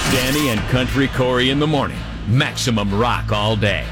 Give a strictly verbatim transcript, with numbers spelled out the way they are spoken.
Danny and Country Corey in the morning. Maximum rock all day.